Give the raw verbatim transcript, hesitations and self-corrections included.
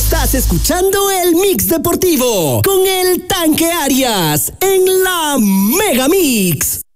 Estás escuchando el Mix Deportivo con el Tanque Arias en la Mega Mix.